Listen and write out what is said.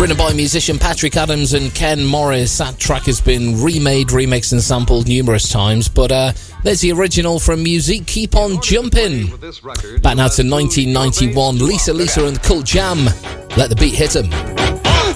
Written by musician Patrick Adams and Ken Morris. That track has been remade, remixed and sampled numerous times, but there's the original from Musique Keep On Jumping. Back now to 1991, Lisa and Cult Jam. Let the beat hit 'em.